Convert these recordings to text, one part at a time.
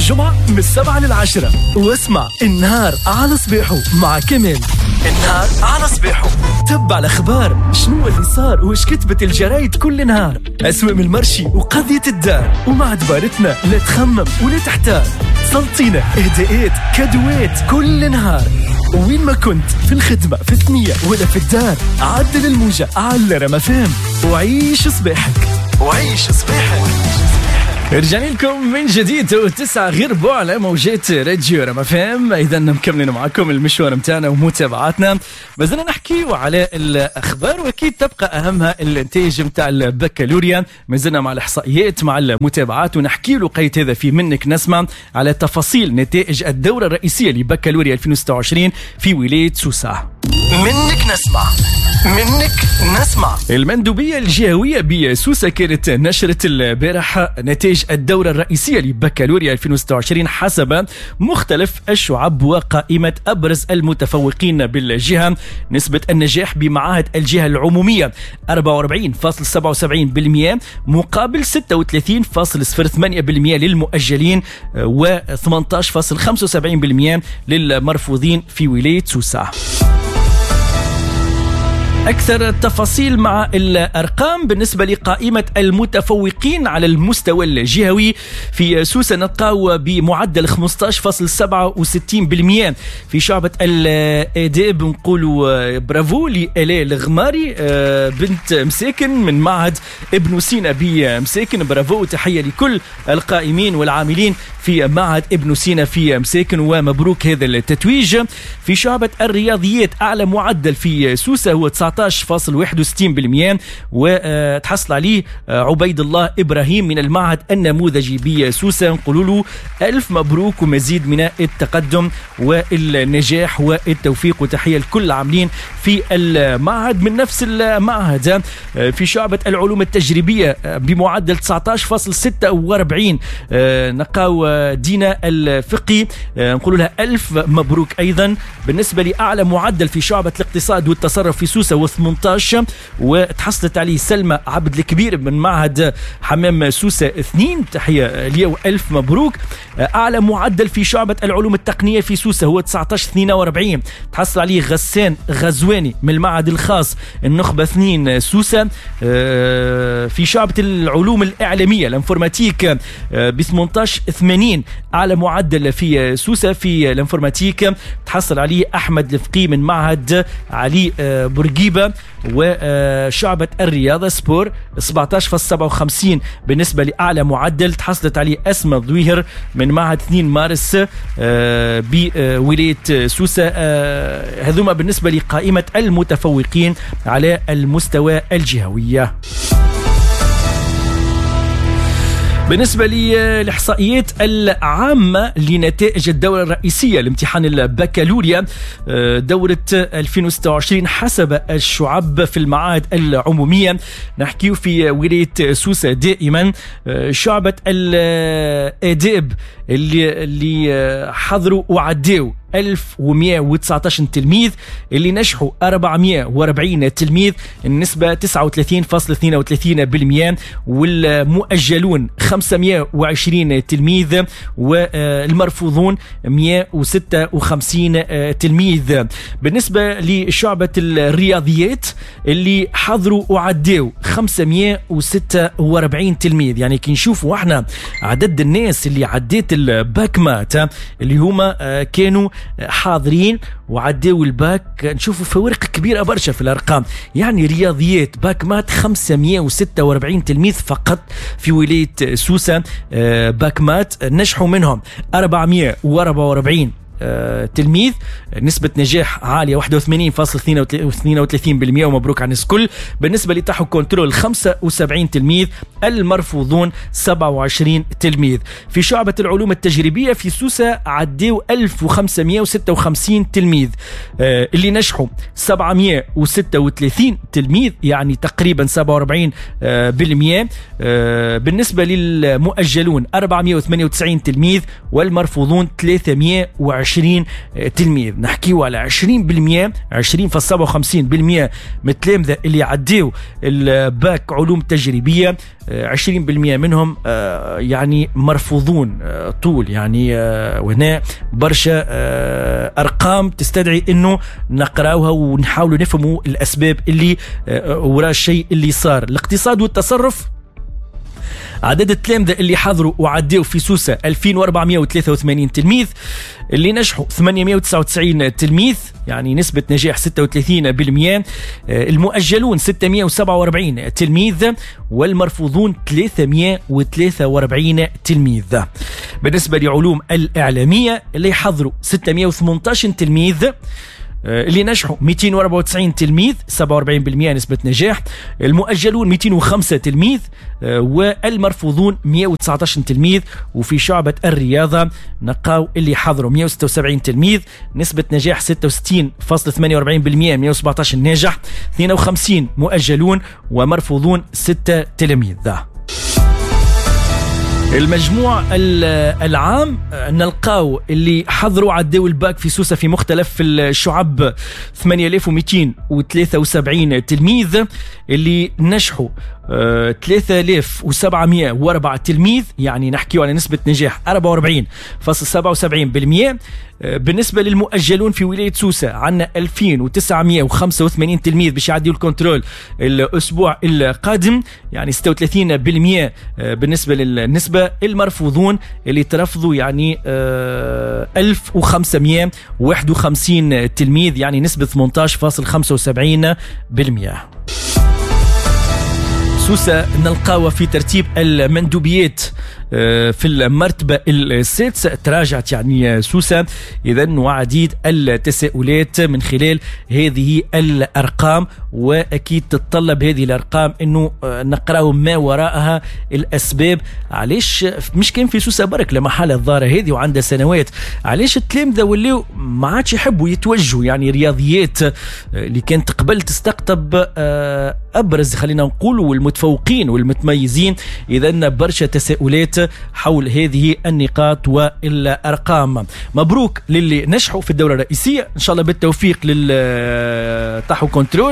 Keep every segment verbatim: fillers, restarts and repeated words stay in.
الجمعة من السبعة للعشرة، واسمع النهار على صبيحو مع كمال. النهار على صبيحو، تبع الأخبار، شنو اللي صار وش كتبت الجرايد كل نهار، أسواق المرشي وقضية الدار، ومع دبارتنا لا تخمم ولا تحتار، سلطينة إهداءات كدوات كل نهار. وين ما كنت، في الخدمة، في الثنية ولا في الدار، عدل الموجة على رما فام وعيش صباحك وعيش صباحك. رجعنا لكم من جديد وتسعة غير بو على موجات راديو رما فام. اذا مكملين معكم المشوار متاعنا ومتابعاتنا، مازلنا نحكيو على الاخبار واكيد تبقى اهمها الانتاج متاع البكالوريا. مازلنا مع الاحصائيات مع المتابعات ونحكي له قيت هذا في منك نسمع على تفاصيل نتائج الدوره الرئيسيه لبكالوريا ألفين وستة وعشرين في ولايه سوسة. منك نسمع منك نسمع. المندوبية الجهوية بسوسة كانت نشرت البارح نتائج الدورة الرئيسية لبكالوريا ألفين وستة وعشرين حسب مختلف الشعب وقائمة أبرز المتفوقين بالجهة. نسبة النجاح بمعاهد الجهة العمومية أربعة وأربعين فاصلة سبعة وسبعين بالمئة مقابل ستة وثلاثين فاصلة صفر ثمانية بالمئة للمؤجلين و ثمانية عشر فاصلة خمسة وسبعين بالمئة للمرفوضين في ولاية سوسة. أكثر التفاصيل مع الأرقام بالنسبة لقائمة المتفوقين على المستوى الجهوي في سوسة. نلقاو بمعدل خمسة عشر فاصلة سبعة وستين بالمئة في شعبة الآداب. نقولوا برافو لآلاء الغماري بنت مساكن من معهد ابن سينا بمساكن، برافو وتحية لكل القائمين والعاملين في معهد ابن سينا في مساكن ومبروك هذا التتويج. في شعبة الرياضيات أعلى معدل في سوسة هو تسعة عشر فاصلة واحد وستين بالمئة وتحصل عليه عبيد الله إبراهيم من المعهد النموذجي بسوسة. نقول له ألف مبروك ومزيد من التقدم والنجاح والتوفيق وتحية لكل العاملين في المعهد من نفس المعهد. في شعبة العلوم التجريبية بمعدل تسعة عشر فاصلة ستة وأربعين نقاو دينا الفقي، نقول لها ألف مبروك أيضا. بالنسبة لأعلى معدل في شعبة الاقتصاد والتصرف في سوسة وثمانية عشر وتحصلت عليه سلمى عبد الكبير من معهد حمام سوسة اثنين، تحية ليه ألف مبروك. أعلى معدل في شعبة العلوم التقنية في سوسة هو تسعة عشر اثنين وأربعين تحصل عليه غسان غزواني من المعهد الخاص النخبة اثنين سوسة. في شعبة العلوم الإعلامية الانفورماتيك ب ثمانية عشر ثمانين أعلى معدل في سوسة في الانفورماتيك تحصل عليه أحمد الفقي من معهد علي بورقيبة. وشعبة الرياضة سبور سبعة عشر فاصلة سبعة وخمسين بالنسبة لأعلى معدل تحصلت عليه أسماء ضويهر من معهد اثنين مارس بولاية سوسة. هذوما بالنسبة لقائمة المتفوقين على المستوى الجهوية. بالنسبة للإحصائيات العامة لنتائج الدورة الرئيسية لامتحان البكالوريا دورة ألفين وستة وعشرين حسب الشعب في المعاهد العمومية، نحكيه في ولاية سوسة دائما. شعبة الآداب اللي, اللي حضروا وعدوا ألف ومئة وتسعة عشر تلميذ، اللي نجحوا أربعمئة وأربعين تلميذ، النسبة تسعة وثلاثين فاصلة اثنين وثلاثين بالمئة، والمؤجلون خمسمئة وعشرين تلميذ، والمرفوضون مئة وستة وخمسين تلميذ. بالنسبة لشعبة الرياضيات اللي حضروا وعدوا خمسمئة وستة وأربعين تلميذ، يعني كي نشوفوا احنا عدد الناس اللي عدت الباكمات اللي هما كانوا حاضرين وعدوا الباك، نشوفوا فوارق كبيرة برشا في الأرقام. يعني رياضيات باكمات خمسمئة وستة وأربعين تلميذ فقط في ولاية سوسة باكمات، نجحوا منهم أربعمئة وأربعة وأربعين تلميذ، نسبة نجاح عالية واحد وثمانين فاصلة اثنين وثلاثين بالمئة ومبروك عن الكل. بالنسبة لتحو كنترول خمسة وسبعين تلميذ، المرفوضون سبعة وعشرين تلميذ. في شعبة العلوم التجريبية في سوسة عدوا ألف وخمسمئة وستة وخمسين تلميذ، اللي نجحوا سبعمئة وستة وثلاثين تلميذ، يعني تقريبا سبعة وأربعين بالمئة. بالنسبة للمؤجلون أربعمئة وثمانية وتسعين تلميذ، والمرفوضون ثلاثمئة وعشرين وعشرين تلميذ. نحكيو على عشرين بالمئة عشرين فاصلة سبعة وخمسين بالمئة من التلامذة اللي عديوا الباك علوم تجريبية، عشرين بالمئة منهم يعني مرفوضون طول يعني. وهنا برشا أرقام تستدعي إنه نقراوها ونحاولوا نفهموا الأسباب اللي وراء الشيء اللي صار. الاقتصاد والتصرف، عدد التلامذة اللي حضروا وعدوا في سوسة ألفين وأربعمئة وثلاثة وثمانين تلميذ، اللي نجحوا ثمانمئة وتسعة وتسعين تلميذ يعني نسبة نجاح ستة وثلاثين بالمئة، المؤجلون ستمئة وسبعة وأربعين تلميذ، والمرفوضون ثلاثمئة وثلاثة وأربعين تلميذ. بالنسبة لعلوم الإعلامية اللي حضروا ستمئة وثمانية عشر تلميذ، اللي نجحوا مئتين وأربعة وتسعين تلميذ سبعة وأربعين بالمئة نسبة نجاح، المؤجلون مئتين وخمسة تلميذ، والمرفوضون مئة وتسعة عشر تلميذ. وفي شعبة الرياضة نقاو اللي حضروا مئة وستة وسبعين تلميذ نسبة نجاح ستة وستين فاصلة ثمانية وأربعين بالمئة، مئة وسبعة عشر ناجح، اثنين وخمسين مؤجلون ومرفوضون ستة تلاميذ. المجموع العام نلقاو اللي حضروا عدوا الباك في سوسة في مختلف الشعب ثمانية آلاف ومئتين وثلاثة وسبعين تلميذ، اللي نجحوا ثلاثة آلاف وسبعمئة وأربعة تلميذ يعني نحكيو على نسبة نجاح أربعة وأربعين فاصلة سبعة وسبعين بالمئة. بالنسبة للمؤجلون في ولاية سوسة عندنا ألفين وتسعمئة وخمسة وثمانين تلميذ باش يعديوا الكنترول الأسبوع القادم يعني ستة وثلاثين بالمئة. بالنسبة للنسبة المرفوضون اللي ترفضوا يعني ألف وخمسمئة وواحد وخمسين تلميذ يعني نسبة ثمانية عشر فاصلة خمسة وسبعين بالمئة. سوسة نلقاوها في ترتيب المندوبيات في المرتبة السادسة، تراجعت يعني سوسة إذن، وعديد التساؤلات من خلال هذه الأرقام، وأكيد تتطلب هذه الأرقام أنه نقرأ ما وراءها الأسباب. علاش مش كان في سوسة برك لما حالة الظاهرة هذه وعندها سنوات، علاش التلامذة واللي ما عادش يحبوا يتوجهوا يعني رياضيات اللي كانت قبل تستقطب أبرز خلينا نقول والمتفوقين والمتميزين؟ إذن برشا تساؤلات حول هذه النقاط والأرقام. مبروك للي نجحوا في الدورة الرئيسية، إن شاء الله بالتوفيق للتحو كنترول.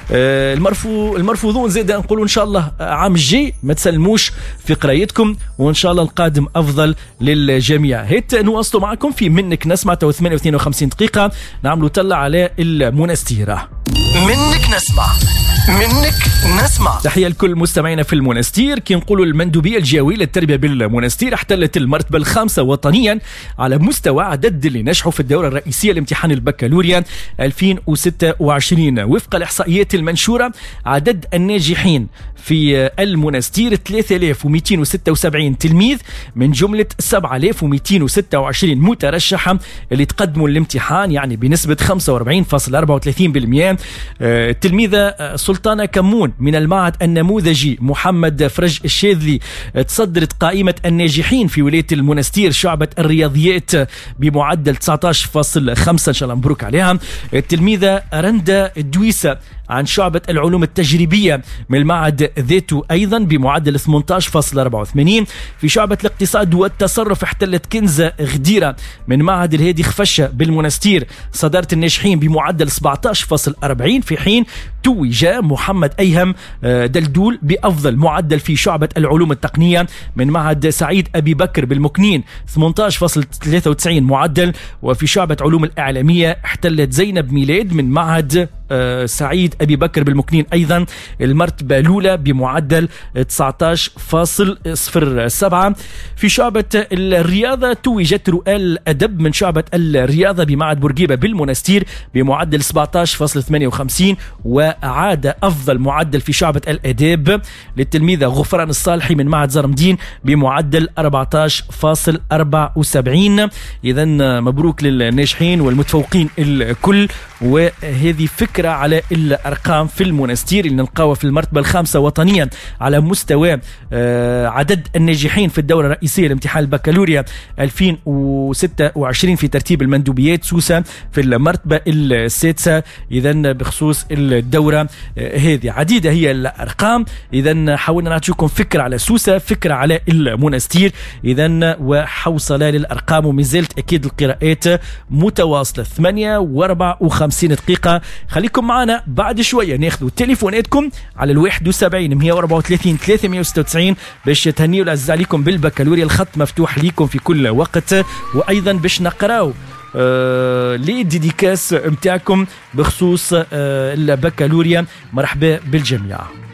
المرفو المرفوضون زيدا نقولوا إن شاء الله عام الجاي ما تسلموش في قرايتكم، وإن شاء الله القادم أفضل للجميع. هيت نواصلوا معكم في منك نسمع تو ثمانية واثنين وخمسين دقيقة، نعملوا طلع على المنستيرة. منك نسمع منك نسمع. تحية لكل مستمعينا في المنستير. كي نقولوا المندوبية الجهوية للتربية بالمنستير احتلت المرتبة الخامسة وطنيا على مستوى عدد اللي نجحوا في الدورة الرئيسية لامتحان البكالوريا ألفين وستة وعشرين. وفق الإحصائيات المنشورة عدد الناجحين في المنستير ثلاثة آلاف ومئتين وستة وسبعين تلميذ من جملة سبعة آلاف ومئتين وستة وعشرين مترشحة اللي تقدموا الامتحان يعني بنسبة خمسة وأربعين فاصلة أربعة وثلاثين بالمئة. التلميذة سلطانة كمون من المعهد النموذجي محمد فرج الشاذلي تصدرت قائمة الناجحين في ولاية المنستير شعبة الرياضيات بمعدل تسعة عشر فاصلة خمسة، إن شاء الله مبروك عليها. التلميذة رندا الدويسة عن شعبة العلوم التجريبية من المعهد ذاته أيضا بمعدل ثمانية عشر فاصلة أربعة وثمانين. في شعبة الاقتصاد والتصرف احتلت كنزة غديرة من معهد الهادي خفشة بالمنستير صدارة الناجحين بمعدل سبعة عشر فاصلة أربعين، في حين توج محمد أيهم دلدول بأفضل معدل في شعبة العلوم التقنية من معهد سعيد أبي بكر بالمكنين ثمانية عشر فاصلة ثلاثة وتسعين معدل. وفي شعبة علوم الإعلامية احتلت زينب ميلاد من معهد سعيد أبي بكر بالمكنين أيضا المرتبة الأولى بمعدل تسعة عشر فاصلة صفر سبعة. في شعبة الرياضة توجت رؤال الأدب من شعبة الرياضة بمعهد بورقيبة بالمنستير بمعدل سبعة عشر فاصلة ثمانية وخمسين. وعاد أفضل معدل في شعبة الأداب للتلميذة غفران الصالحي من معهد زرمدين بمعدل أربعة عشر فاصلة أربعة وسبعين. إذن مبروك للناجحين والمتفوقين الكل، وهذه فكرة على الأرقام في المنستير اللي نلقاوها في المرتبة الخامسة وطنيا على مستوى عدد الناجحين في الدورة الرئيسية لامتحان البكالوريا ألفين وستة وعشرين في ترتيب المندوبيات. سوسة في المرتبة السادسة. إذن بخصوص الدورة هذه عديدة هي الأرقام. إذن حاولنا نعطيكم فكرة على سوسة، فكرة على المنستير. إذن وحوصلة للأرقام ومازالت أكيد القراءات متواصلة. ثمانية وأربعة وخمسين دقيقة. خليكم معنا بعد شوية ناخذوا تليفوناتكم على الواحد وسبعين مية وأربعة وثلاثين ثلاثمية وستة وتسعين باش تهنيوا الأعزاء عليكم بالبكالوريا. الخط مفتوح ليكم في كل وقت، وأيضا باش نقراو آه لي ديديكاس متاعكم بخصوص آه البكالوريا. مرحبا بالجميع.